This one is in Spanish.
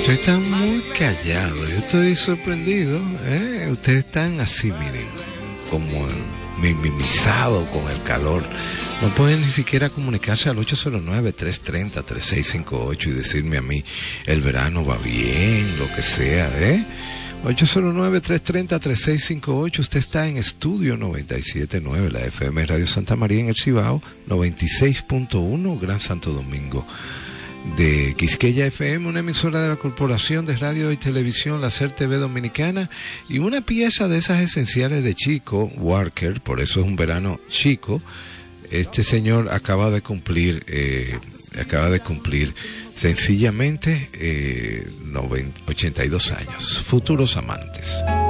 Ustedes están muy callados, yo estoy sorprendido, ustedes están así, miren, como minimizados con el calor. No pueden ni siquiera comunicarse al 809-330-3658 y decirme a mí, el verano va bien, lo que sea, 809-330-3658. Usted está en Estudio 97.9, la FM Radio Santa María en el Cibao, 96.1 Gran Santo Domingo. De Quisqueya FM, una emisora de la Corporación de Radio y Televisión, la SER TV Dominicana, y una pieza de esas esenciales de Chico Walker, por eso es un verano chico. Este señor acaba de cumplir sencillamente 82 años. Futuros amantes.